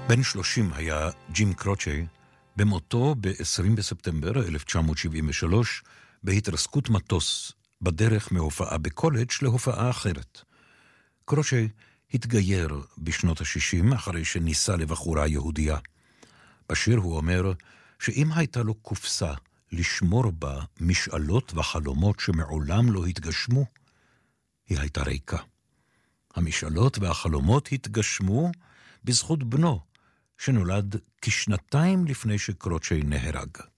בן 30 היה ג'ים קרוצ'י, במותו ב-20 בספטמבר 1973, בהתרסקות מטוס, בדרך מהופעה בקולג' להופעה אחרת. קרוצ'י התגייר בשנות ה-60 אחרי שניסה לבחורה יהודייה. בשיר הוא אומר שאם הייתה לו קופסה לשמור בה משאלות וחלומות שמעולם לא התגשמו, היא הייתה ריקה. המשאלות והחלומות התגשמו בזכות בנו, שנולד כשנתיים לפני שקרוצ'י נהרג.